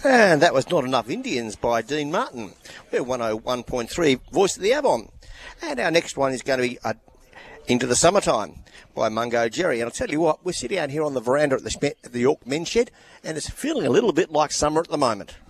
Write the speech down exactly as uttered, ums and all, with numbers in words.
And that was Not Enough Indians by Dean Martin. We're one oh one point three, Voice of the Avon. And our next one is going to be uh, Into the Summertime by Mungo Jerry. And I'll tell you what, we're sitting out here on the veranda at the, at the York Men's Shed, and it's feeling a little bit like summer at the moment.